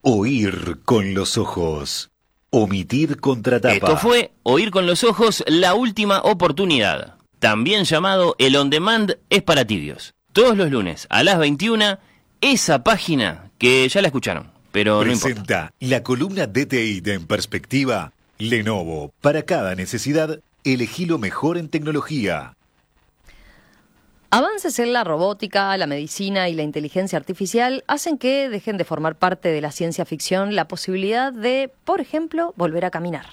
Oír con los ojos. Omitir contratapa. Esto fue Oír con los ojos, la última oportunidad. También llamado El On Demand es para tibios. Todos los lunes a las 21, esa página que ya la escucharon, pero Presenta no importa. la columna DTI de En Perspectiva. Lenovo. Para cada necesidad, elegí lo mejor en tecnología. Avances en la robótica, la medicina y la inteligencia artificial hacen que dejen de formar parte de la ciencia ficción la posibilidad de, por ejemplo, volver a caminar.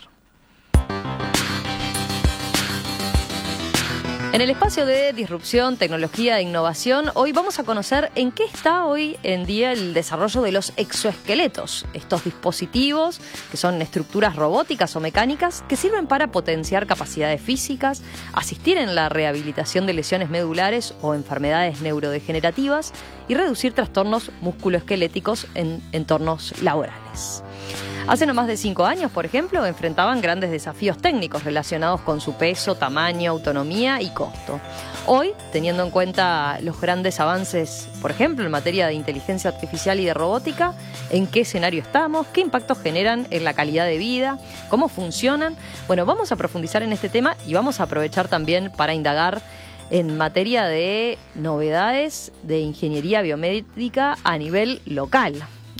En el espacio de disrupción, tecnología e innovación, hoy vamos a conocer en qué está hoy en día el desarrollo de los exoesqueletos, estos dispositivos que son estructuras robóticas o mecánicas que sirven para potenciar capacidades físicas, asistir en la rehabilitación de lesiones medulares o enfermedades neurodegenerativas y reducir trastornos musculoesqueléticos en entornos laborales. Hace no más de 5 años, por ejemplo, enfrentaban grandes desafíos técnicos relacionados con su peso, tamaño, autonomía y costo. Hoy, teniendo en cuenta los grandes avances, por ejemplo, en materia de inteligencia artificial y de robótica, ¿en qué escenario estamos? ¿Qué impactos generan en la calidad de vida? ¿Cómo funcionan? Bueno, vamos a profundizar en este tema y vamos a aprovechar también para indagar en materia de novedades de ingeniería biomédica a nivel local.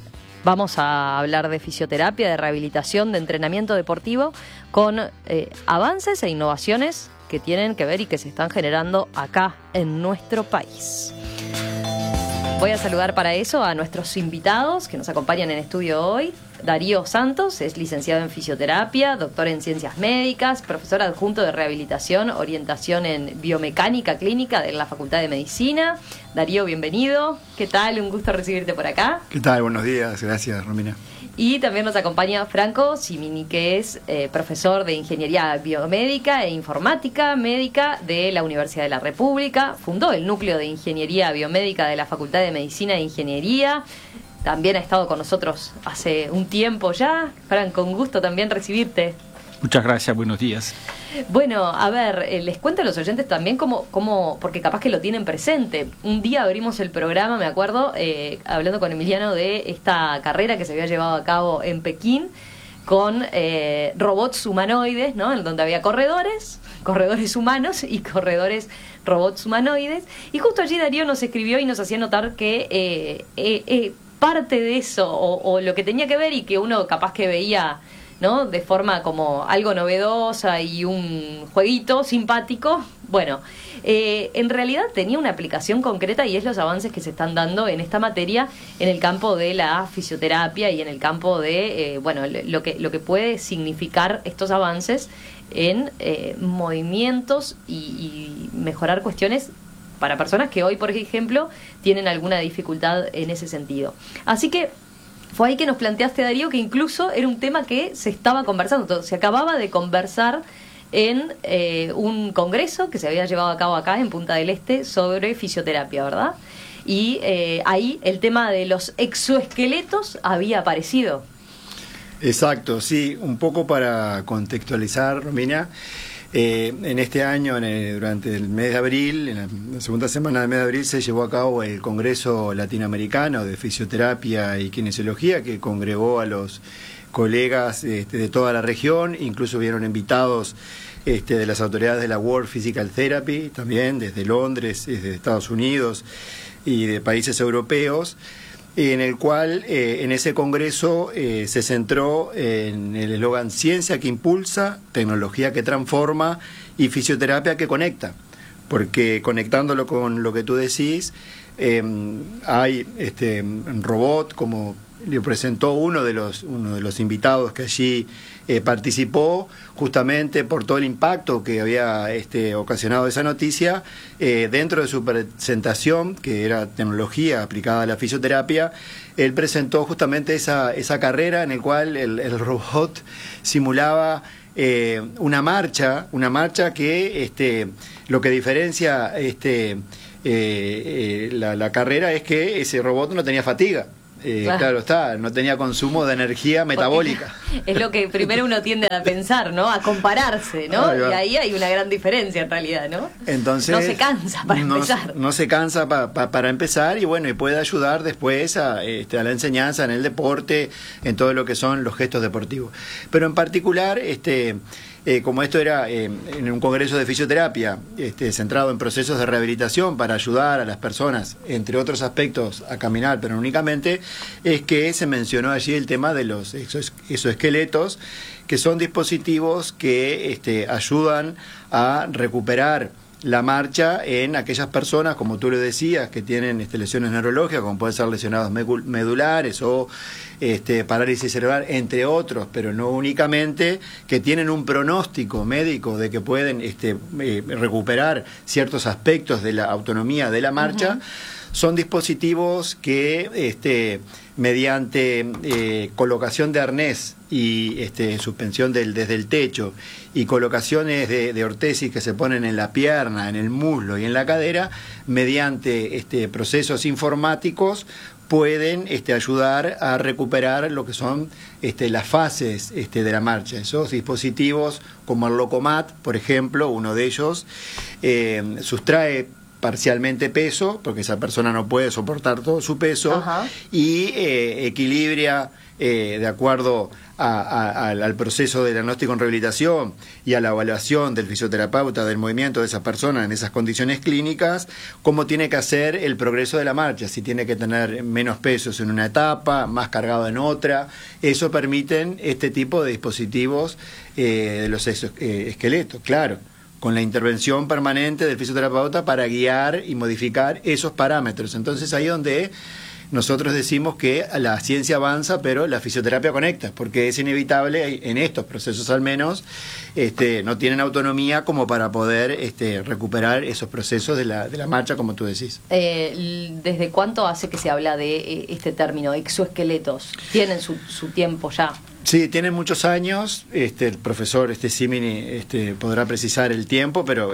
Vamos a hablar de fisioterapia, de rehabilitación, de entrenamiento deportivo, con avances e innovaciones que tienen que ver y que se están generando acá en nuestro país. Voy a saludar para eso a nuestros invitados que nos acompañan en estudio hoy. Darío Santos es licenciado en fisioterapia, doctor en ciencias médicas, profesor adjunto de rehabilitación, orientación en biomecánica clínica de la Facultad de Medicina. Darío, bienvenido. ¿Qué tal? Un gusto recibirte por acá. ¿Qué tal? Buenos días. Gracias, Romina. Y también nos acompaña Franco Simini, que es profesor de Ingeniería Biomédica e Informática Médica de la Universidad de la República. Fundó el Núcleo de Ingeniería Biomédica de la Facultad de Medicina e Ingeniería. También ha estado con nosotros hace un tiempo ya. Franco, un gusto también recibirte. Muchas gracias, buenos días. Bueno, a ver, les cuento a los oyentes también cómo, porque capaz que lo tienen presente. Un día abrimos el programa, me acuerdo, hablando con Emiliano de esta carrera que se había llevado a cabo en Pekín con robots humanoides, ¿no? En donde había corredores humanos y corredores robots humanoides. Y justo allí Darío nos escribió y nos hacía notar que parte de eso, o lo que tenía que ver y que uno capaz que veía, ¿no?, de forma como algo novedosa y un jueguito simpático, bueno, en realidad tenía una aplicación concreta y es los avances que se están dando en esta materia en el campo de la fisioterapia y en el campo de, lo que puede significar estos avances en movimientos y mejorar cuestiones para personas que hoy, por ejemplo, tienen alguna dificultad en ese sentido. Así que fue ahí que nos planteaste, Darío, que incluso era un tema que se estaba conversando. Se acababa de conversar en un congreso que se había llevado a cabo acá en Punta del Este sobre fisioterapia, ¿verdad? Y ahí el tema de los exoesqueletos había aparecido. Exacto, sí, un poco para contextualizar, Romina. En este año, durante el mes de abril, en la segunda semana del mes de abril, se llevó a cabo el Congreso Latinoamericano de Fisioterapia y Kinesiología, que congregó a los colegas de toda la región. Incluso vieron invitados de las autoridades de la World Physical Therapy, también desde Londres, desde Estados Unidos y de países europeos, en el cual en ese congreso se centró en el eslogan Ciencia que impulsa, tecnología que transforma y fisioterapia que conecta, porque conectándolo con lo que tú decís, hay un robot, como le presentó uno de los invitados que allí participó, justamente por todo el impacto que había ocasionado esa noticia. Dentro de su presentación, que era tecnología aplicada a la fisioterapia, él presentó justamente esa carrera en el cual el robot simulaba una marcha que lo que diferencia la carrera es que ese robot no tenía fatiga. Claro, no tenía consumo de energía metabólica. Es lo que primero uno tiende a pensar, ¿no? A compararse, ¿no? Y ahí hay una gran diferencia en realidad, ¿no? Entonces, no se cansa para empezar. No se cansa para empezar y bueno, y puede ayudar después a la enseñanza en el deporte, en todo lo que son los gestos deportivos. Pero en particular, como esto era en un congreso de fisioterapia centrado en procesos de rehabilitación para ayudar a las personas, entre otros aspectos, a caminar, pero no únicamente, es que se mencionó allí el tema de los exoesqueletos, que son dispositivos que ayudan a recuperar la marcha en aquellas personas, como tú lo decías, que tienen lesiones neurológicas, como pueden ser lesionados medulares o parálisis cerebral, entre otros, pero no únicamente, que tienen un pronóstico médico de que pueden recuperar ciertos aspectos de la autonomía de la marcha. Son dispositivos que mediante colocación de arnés y suspensión desde el techo y colocaciones de ortesis que se ponen en la pierna, en el muslo y en la cadera, mediante procesos informáticos pueden ayudar a recuperar lo que son las fases de la marcha. Esos dispositivos como el Locomat, por ejemplo, uno de ellos, sustrae parcialmente peso, porque esa persona no puede soportar todo su peso. Ajá. Y equilibra de acuerdo al proceso de diagnóstico en rehabilitación y a la evaluación del fisioterapeuta del movimiento de esa persona en esas condiciones clínicas, cómo tiene que hacer el progreso de la marcha, si tiene que tener menos pesos en una etapa, más cargado en otra. Eso permiten este tipo de dispositivos de los esqueletos, claro, con la intervención permanente del fisioterapeuta para guiar y modificar esos parámetros. Entonces ahí es donde nosotros decimos que la ciencia avanza, pero la fisioterapia conecta, porque es inevitable, en estos procesos al menos, no tienen autonomía como para poder recuperar esos procesos de la marcha, como tú decís. ¿Desde cuánto hace que se habla de este término, exoesqueletos? ¿Tienen su tiempo ya? Sí, tienen muchos años. El profesor Simini podrá precisar el tiempo, pero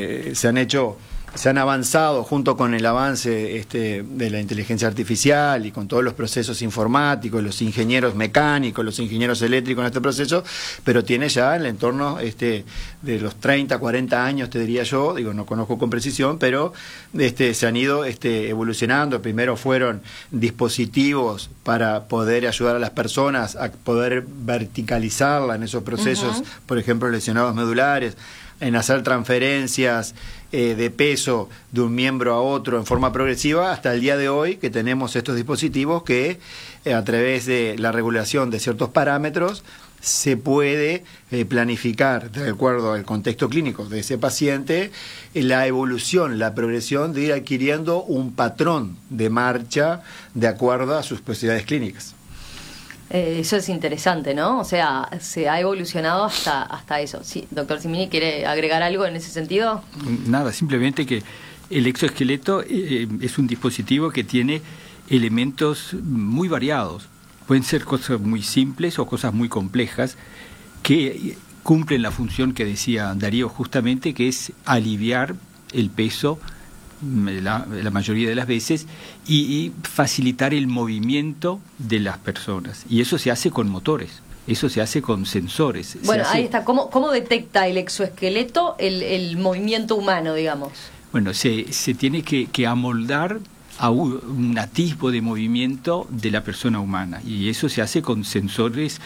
se han avanzado junto con el avance de la inteligencia artificial y con todos los procesos informáticos, los ingenieros mecánicos, los ingenieros eléctricos en este proceso, pero tiene ya en el entorno de los 30, 40 años, te diría yo, no conozco con precisión, pero se han ido evolucionando. Primero fueron dispositivos para poder ayudar a las personas a poder verticalizarla en esos procesos, por ejemplo, lesionados medulares, en hacer transferencias de peso de un miembro a otro en forma progresiva, hasta el día de hoy que tenemos estos dispositivos que a través de la regulación de ciertos parámetros se puede planificar, de acuerdo al contexto clínico de ese paciente, la evolución, la progresión de ir adquiriendo un patrón de marcha de acuerdo a sus posibilidades clínicas. Eso es interesante, ¿no? O sea, se ha evolucionado hasta eso. Sí, doctor Simini, ¿quiere agregar algo en ese sentido? Nada, simplemente que el exoesqueleto es un dispositivo que tiene elementos muy variados. Pueden ser cosas muy simples o cosas muy complejas que cumplen la función que decía Darío justamente, que es aliviar el peso la mayoría de las veces y facilitar el movimiento de las personas, y eso se hace con motores, eso se hace con sensores. Bueno, ahí está. ¿Cómo detecta el exoesqueleto el movimiento humano, digamos? Bueno, se tiene que amoldar a un atisbo de movimiento de la persona humana, y eso se hace con sensores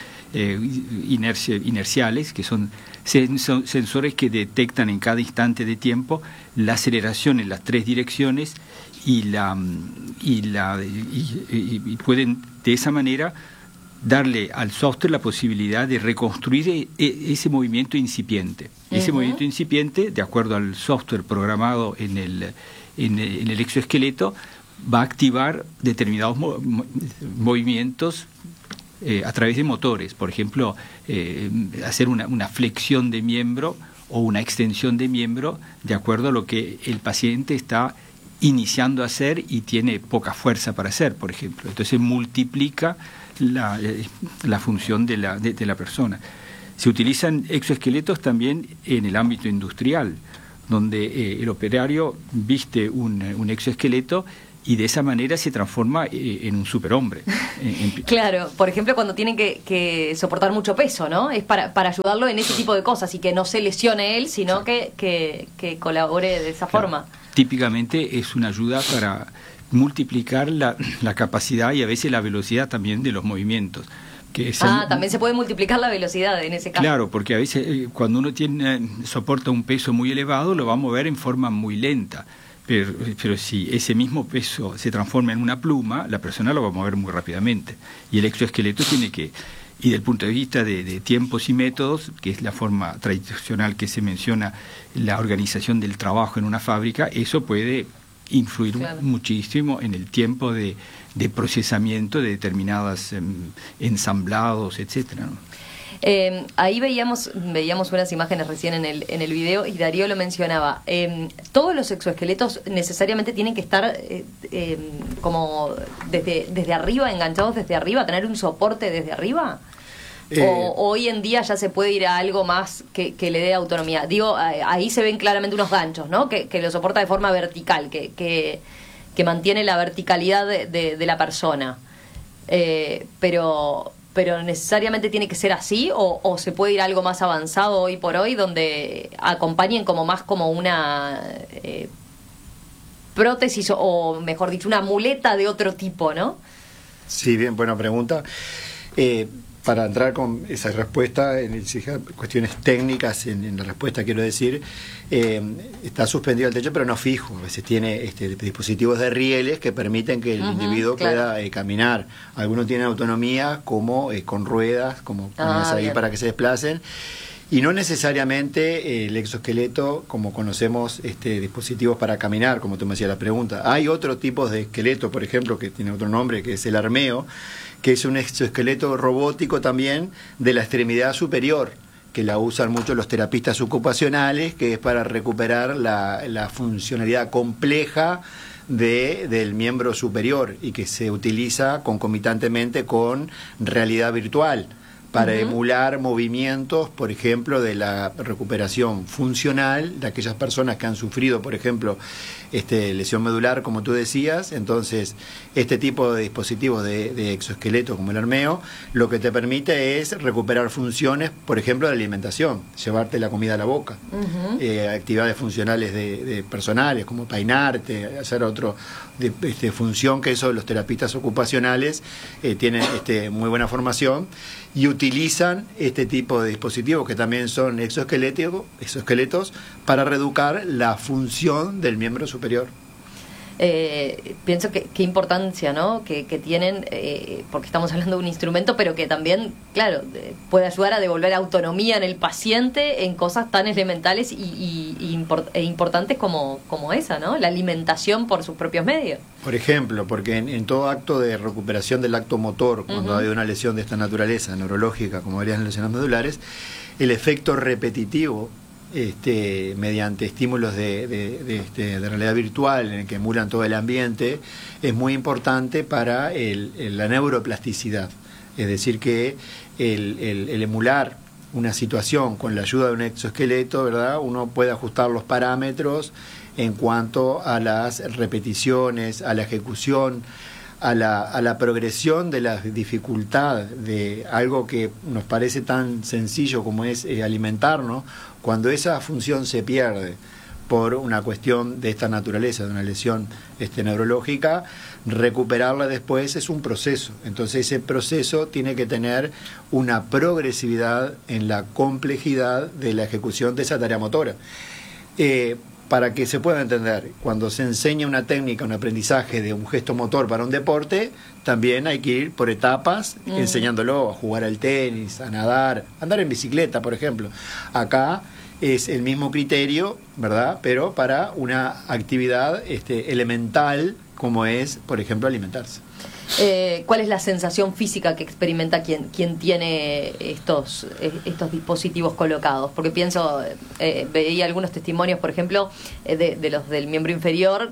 inerciales, que son sensores que detectan en cada instante de tiempo la aceleración en las tres direcciones y pueden de esa manera darle al software la posibilidad de reconstruir ese movimiento incipiente. Ese movimiento incipiente, de acuerdo al software programado en el exoesqueleto, va a activar determinados movimientos a través de motores. Por ejemplo, hacer una flexión de miembro o una extensión de miembro de acuerdo a lo que el paciente está iniciando a hacer y tiene poca fuerza para hacer, por ejemplo. Entonces multiplica la función de la persona. Se utilizan exoesqueletos también en el ámbito industrial, donde el operario viste un exoesqueleto y de esa manera se transforma en un superhombre. Claro, por ejemplo, cuando tienen que soportar mucho peso, ¿no? Es para ayudarlo en ese tipo de cosas y que no se lesione él, sino que colabore de esa forma. Típicamente es una ayuda para multiplicar la capacidad y a veces la velocidad también de los movimientos. También se puede multiplicar la velocidad en ese caso. Claro, porque a veces cuando uno soporta un peso muy elevado, lo va a mover en forma muy lenta. Pero si ese mismo peso se transforma en una pluma, la persona lo va a mover muy rápidamente. Y el exoesqueleto tiene que, y del punto de vista de tiempos y métodos, que es la forma tradicional que se menciona, la organización del trabajo en una fábrica, eso puede influir muchísimo en el tiempo de procesamiento de determinados ensamblados, etcétera, ¿no? Ahí veíamos unas imágenes recién en el video y Darío lo mencionaba. Todos los exoesqueletos necesariamente tienen que estar como desde arriba, enganchados desde arriba, tener un soporte desde arriba. O hoy en día ya se puede ir a algo más que le dé autonomía. Digo, ahí se ven claramente unos ganchos, ¿no? Que lo soporta de forma vertical, que mantiene la verticalidad de la persona. Pero necesariamente tiene que ser así o se puede ir a algo más avanzado hoy por hoy donde acompañen como más como una prótesis o mejor dicho una muleta de otro tipo, ¿no? Sí, bien, buena pregunta. Para entrar con esa respuesta, en cuestiones técnicas, en la respuesta quiero decir, está suspendido el techo pero no fijo. A veces tiene dispositivos de rieles que permiten que el individuo pueda caminar. Algunos tienen autonomía como con ruedas, como ponerse ahí para que se desplacen. Y no necesariamente el exoesqueleto, como conocemos, dispositivos para caminar, como tú me hacías la pregunta. Hay otro tipo de esqueleto, por ejemplo, que tiene otro nombre, que es el armeo, que es un exoesqueleto robótico también de la extremidad superior, que la usan mucho los terapistas ocupacionales, que es para recuperar la funcionalidad compleja del miembro superior y que se utiliza concomitantemente con realidad virtual para emular movimientos, por ejemplo, de la recuperación funcional de aquellas personas que han sufrido, por ejemplo, lesión medular, como tú decías. Entonces, este tipo de dispositivos de exoesqueleto, como el armeo, lo que te permite es recuperar funciones, por ejemplo, de alimentación, llevarte la comida a la boca, actividades funcionales de personales, como peinarte, hacer otro función, que eso los terapistas ocupacionales tienen muy buena formación y utilizan este tipo de dispositivos que también son exoesqueletos para reeducar la función del miembro superior. Pienso que qué importancia, ¿no? que tienen, porque estamos hablando de un instrumento, pero que también, claro, puede ayudar a devolver autonomía en el paciente en cosas tan elementales e importantes como esa, ¿no? La alimentación por sus propios medios. Por ejemplo, porque en todo acto de recuperación del acto motor, cuando hay una lesión de esta naturaleza, neurológica, como varias lesiones medulares, el efecto repetitivo mediante estímulos de realidad virtual en el que emulan todo el ambiente, es muy importante para la neuroplasticidad. Es decir, que el emular una situación con la ayuda de un exoesqueleto, ¿verdad? Uno puede ajustar los parámetros en cuanto a las repeticiones, a la ejecución, a la progresión de la dificultad de algo que nos parece tan sencillo como es alimentarnos. Cuando esa función se pierde por una cuestión de esta naturaleza, de una lesión neurológica, recuperarla después es un proceso. Entonces ese proceso tiene que tener una progresividad en la complejidad de la ejecución de esa tarea motora. Para que se pueda entender, cuando se enseña una técnica, un aprendizaje de un gesto motor para un deporte, también hay que ir por etapas enseñándolo a jugar al tenis, a nadar, a andar en bicicleta, por ejemplo. Acá es el mismo criterio, ¿verdad? Pero para una actividad elemental como es, por ejemplo, alimentarse. ¿Cuál es la sensación física que experimenta quien tiene estos dispositivos colocados? Porque pienso, veía algunos testimonios, por ejemplo, de los del miembro inferior,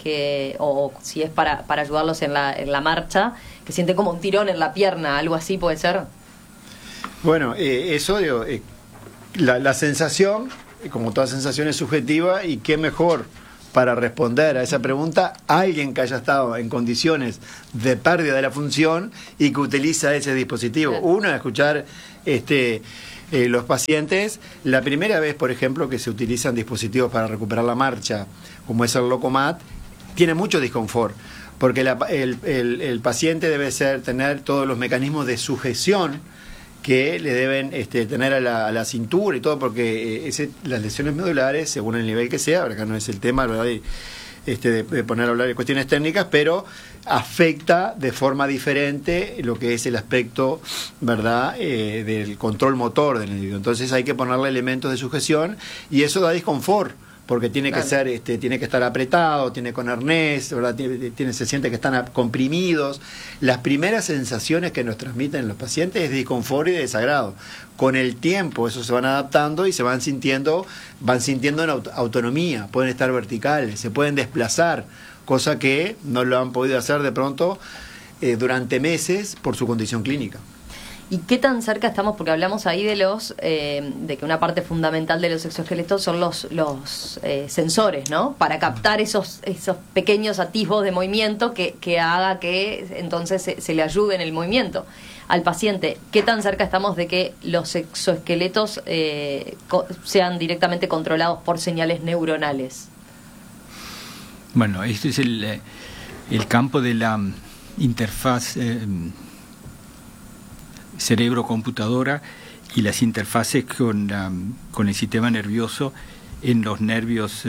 o si es para ayudarlos en la marcha, que sienten como un tirón en la pierna, algo así, ¿puede ser? Bueno, eso, la sensación, como toda sensación, es subjetiva, y qué mejor para responder a esa pregunta alguien que haya estado en condiciones de pérdida de la función y que utiliza ese dispositivo. Uno es escuchar los pacientes. La primera vez, por ejemplo, que se utilizan dispositivos para recuperar la marcha, como es el Locomat, tiene mucho disconfort, porque el paciente debe tener todos los mecanismos de sujeción que le deben tener a la cintura y todo, porque las lesiones medulares, según el nivel que sea, acá no es el tema, ¿verdad? De poner a hablar de cuestiones técnicas, pero afecta de forma diferente lo que es el aspecto, ¿verdad?, del control motor del individuo. Entonces hay que ponerle elementos de sujeción y eso da disconfort, porque tiene que ser, tiene que estar apretado, tiene con arnés, ¿verdad? Se siente que están comprimidos. Las primeras sensaciones que nos transmiten los pacientes es de disconfort y de desagrado. Con el tiempo eso se van adaptando y se van sintiendo en autonomía, pueden estar verticales, se pueden desplazar, cosa que no lo han podido hacer de pronto durante meses por su condición clínica. ¿Y qué tan cerca estamos? Porque hablamos ahí de de que una parte fundamental de los exoesqueletos son los sensores, ¿no? Para captar esos pequeños atisbos de movimiento que haga que entonces se le ayude en el movimiento al paciente. ¿Qué tan cerca estamos de que los exoesqueletos sean directamente controlados por señales neuronales? Bueno, este es el campo de la interfaz cerebro-computadora y las interfaces con el sistema nervioso en los nervios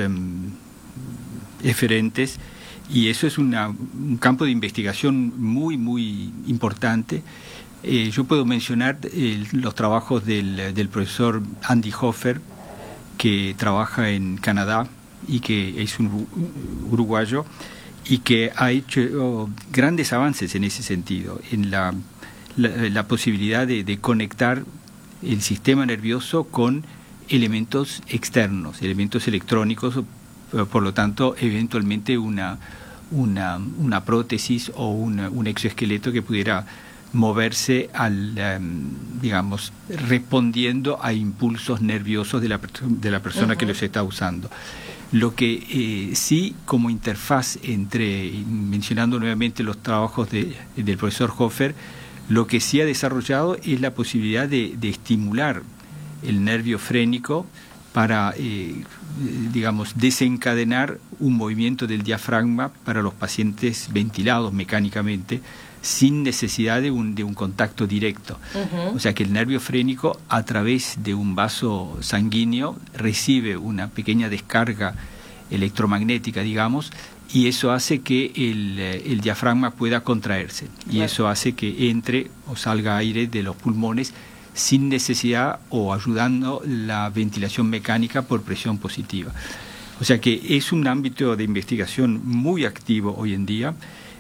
eferentes, y eso es un campo de investigación muy, muy importante. Yo puedo mencionar los trabajos del profesor Andy Hofer, que trabaja en Canadá y que es un uruguayo, y que ha hecho grandes avances en ese sentido, en la posibilidad de conectar el sistema nervioso con elementos externos, elementos electrónicos, por lo tanto, eventualmente una prótesis o un exoesqueleto que pudiera moverse digamos, respondiendo a impulsos nerviosos de la persona que los está usando. Lo que sí, como interfaz mencionando nuevamente los trabajos del profesor Hofer, lo que sí ha desarrollado es la posibilidad de estimular el nervio frénico para, digamos, desencadenar un movimiento del diafragma para los pacientes ventilados mecánicamente, sin necesidad de un contacto directo. O sea que el nervio frénico, a través de un vaso sanguíneo, recibe una pequeña descarga electromagnética, digamos, y eso hace que el diafragma pueda contraerse, y eso hace que entre o salga aire de los pulmones sin necesidad o ayudando la ventilación mecánica por presión positiva. O sea que es un ámbito de investigación muy activo hoy en día.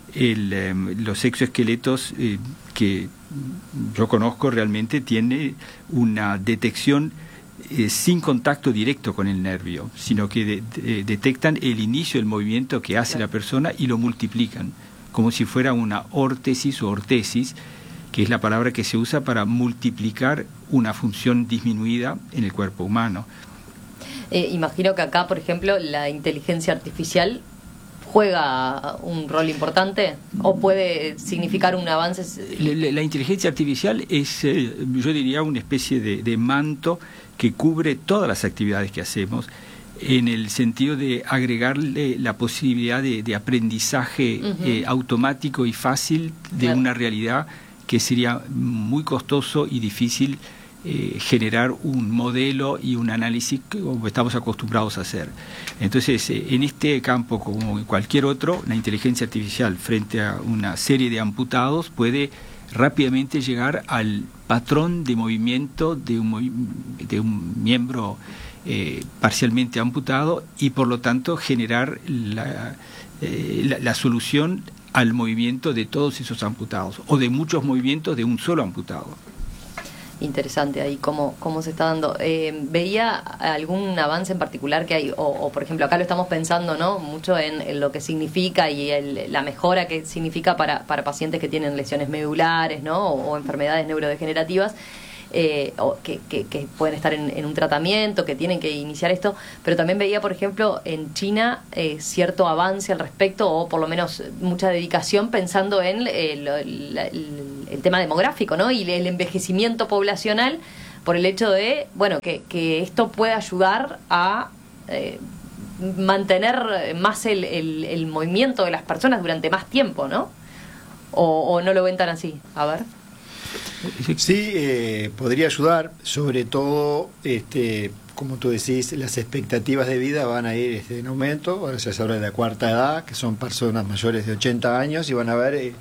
Los exoesqueletos que yo conozco realmente tiene una detección sin contacto directo con el nervio, sino que detectan el inicio del movimiento que hace la persona y lo multiplican, como si fuera una órtesis o ortesis, que es la palabra que se usa para multiplicar una función disminuida en el cuerpo humano. Imagino que acá, por ejemplo, la inteligencia artificial juega un rol importante, o puede significar un avance. La inteligencia artificial es, yo diría, una especie de manto que cubre todas las actividades que hacemos, en el sentido de agregarle la posibilidad de aprendizaje automático y fácil de una realidad que sería muy costoso y difícil generar un modelo y un análisis como estamos acostumbrados a hacer. Entonces, en este campo, como en cualquier otro, la inteligencia artificial frente a una serie de amputados puede rápidamente llegar al patrón de movimiento de un miembro parcialmente amputado, y por lo tanto generar la solución al movimiento de todos esos amputados, o de muchos movimientos de un solo amputado. Interesante ahí cómo se está dando. ¿Veía algún avance en particular que hay? O por ejemplo, acá lo estamos pensando, ¿no?, mucho en lo que significa y la mejora que significa para pacientes que tienen lesiones medulares, ¿no?, o enfermedades neurodegenerativas. o que pueden estar en un tratamiento, que tienen que iniciar esto, pero también veía, por ejemplo, en China cierto avance al respecto, o por lo menos mucha dedicación pensando en el tema demográfico, ¿no? Y el envejecimiento poblacional, por el hecho de, bueno, que esto puede ayudar a mantener más el movimiento de las personas durante más tiempo, ¿no? O no lo ven tan así. A ver. Sí, podría ayudar, sobre todo, como tú decís, las expectativas de vida van a ir en aumento. Ahora ya se habla de la cuarta edad, que son personas mayores de 80 años, y van a ver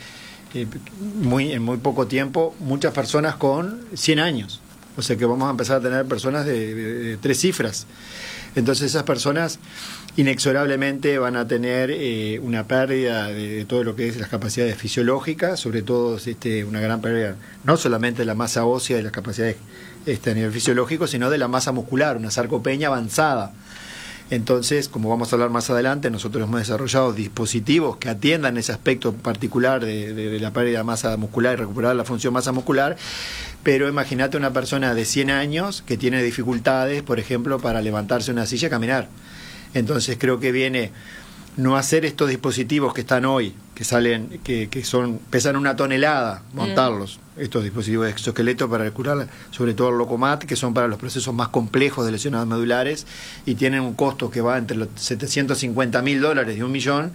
en muy poco tiempo muchas personas con 100 años. O sea que vamos a empezar a tener personas de 3 cifras. Entonces esas personas inexorablemente van a tener una pérdida de todo lo que es las capacidades fisiológicas, sobre todo una gran pérdida no solamente de la masa ósea y las capacidades a nivel fisiológico, sino de la masa muscular, una sarcopenia avanzada. Entonces, como vamos a hablar más adelante, nosotros hemos desarrollado dispositivos que atiendan ese aspecto particular de la pérdida de masa muscular y recuperar la función masa muscular. Pero imagínate una persona de 100 años que tiene dificultades, por ejemplo, para levantarse de una silla y caminar. Entonces creo que viene no hacer estos dispositivos que están hoy, que salen, que pesan 1 tonelada, montarlos, estos dispositivos de exoesqueleto para curar, sobre todo el Locomat, que son para los procesos más complejos de lesiones medulares y tienen un costo que va entre los $750.000 y $1 millón.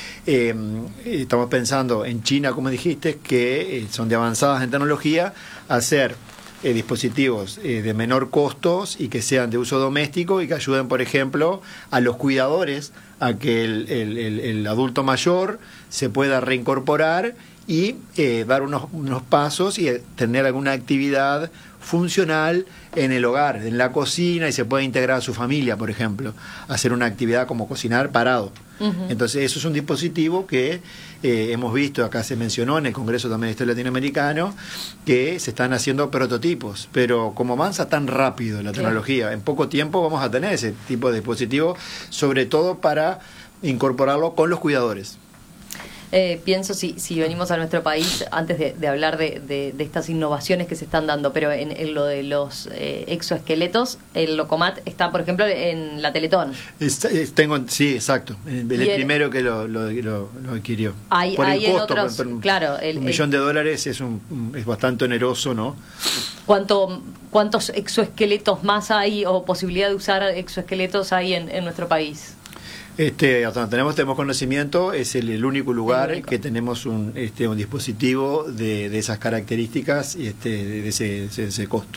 Estamos pensando en China, como dijiste, que son de avanzadas en tecnología, hacer dispositivos de menor costos y que sean de uso doméstico y que ayuden, por ejemplo, a los cuidadores a que el adulto mayor se pueda reincorporar y dar unos pasos y tener alguna actividad funcional en el hogar, en la cocina, y se puede integrar a su familia, por ejemplo, hacer una actividad como cocinar parado. Entonces eso es un dispositivo que hemos visto, acá se mencionó en el Congreso también Latinoamericano, que se están haciendo prototipos, pero como avanza tan rápido la tecnología, en poco tiempo vamos a tener ese tipo de dispositivo, sobre todo para incorporarlo con los cuidadores. Pienso si venimos a nuestro país, antes de hablar de estas innovaciones que se están dando, pero en lo de los exoesqueletos, el Locomat está, por ejemplo, en la Teletón. Sí, exacto. El primero que lo adquirió. Por el costo, otros, claro, $1 millón es bastante oneroso, ¿no? ¿Cuántos exoesqueletos más hay o posibilidad de usar exoesqueletos hay en nuestro país? Hasta donde tenemos conocimiento, es el único lugar que tenemos un dispositivo de esas características y de ese costo.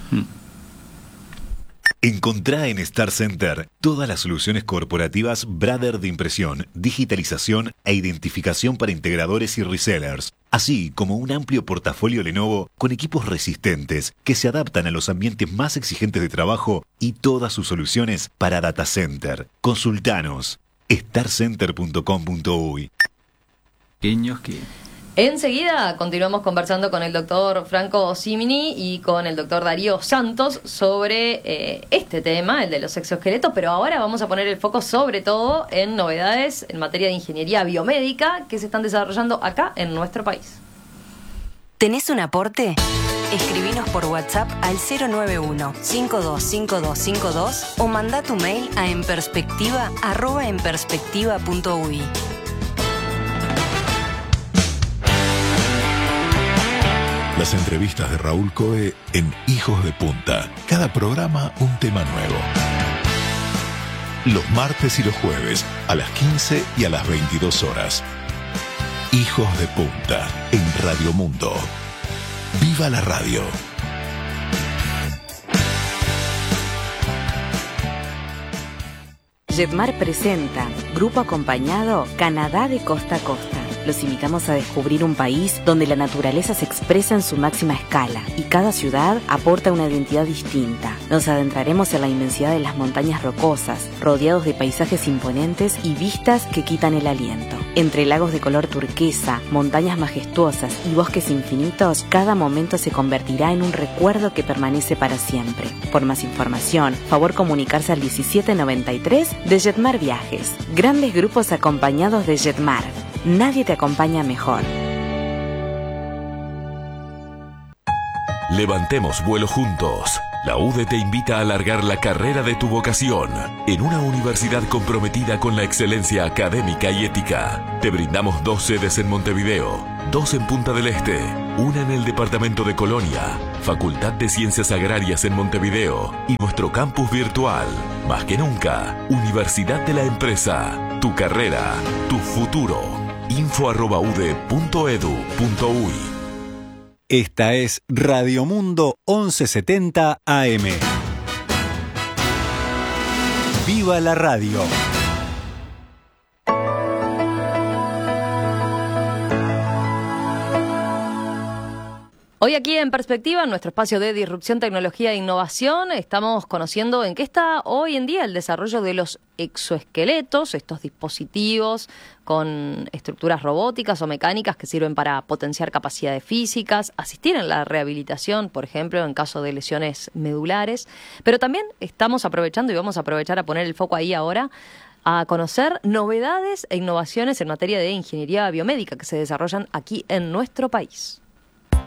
Encontrá en Star Center todas las soluciones corporativas Brother de impresión, digitalización e identificación para integradores y resellers, así como un amplio portafolio Lenovo con equipos resistentes que se adaptan a los ambientes más exigentes de trabajo y todas sus soluciones para data center. Consultanos starcenter.com.uy. Enseguida continuamos conversando con el doctor Franco Simini y con el doctor Darío Santos sobre este tema, el de los exoesqueletos, pero ahora vamos a poner el foco sobre todo en novedades en materia de ingeniería biomédica que se están desarrollando acá en nuestro país. ¿Tenés un aporte? Escribinos por WhatsApp al 091-525252 o mandá tu mail a enperspectiva@enperspectiva.uy. Las entrevistas de Raúl Coe en Hijos de Punta. Cada programa un tema nuevo. Los martes y los jueves a las 15 y a las 22 horas. Hijos de Punta en Radio Mundo. ¡Viva la radio! Jetmar presenta Grupo Acompañado Canadá de Costa a Costa. Los invitamos a descubrir un país donde la naturaleza se expresa en su máxima escala y cada ciudad aporta una identidad distinta. Nos adentraremos en la inmensidad de las montañas rocosas, rodeados de paisajes imponentes y vistas que quitan el aliento. Entre lagos de color turquesa, montañas majestuosas y bosques infinitos, cada momento se convertirá en un recuerdo que permanece para siempre. Por más información, favor comunicarse al 1793 de Jetmar Viajes. Grandes grupos acompañados de Jetmar. Nadie te acompaña mejor. Levantemos vuelo juntos. La UDE te invita a alargar la carrera de tu vocación en una universidad comprometida con la excelencia académica y ética. Te brindamos 2 sedes en Montevideo, 2 en Punta del Este, una en el departamento de Colonia, Facultad de Ciencias Agrarias en Montevideo y nuestro campus virtual. Más que nunca, Universidad de la Empresa. Tu carrera, tu futuro. info@ude.edu.uy. Esta es Radio Mundo 1170 AM. ¡Viva la radio! Hoy aquí en Perspectiva, en nuestro espacio de disrupción, tecnología e innovación, estamos conociendo en qué está hoy en día el desarrollo de los exoesqueletos, estos dispositivos con estructuras robóticas o mecánicas que sirven para potenciar capacidades físicas, asistir en la rehabilitación, por ejemplo, en caso de lesiones medulares. Pero también estamos aprovechando y vamos a aprovechar a poner el foco ahí ahora a conocer novedades e innovaciones en materia de ingeniería biomédica que se desarrollan aquí en nuestro país.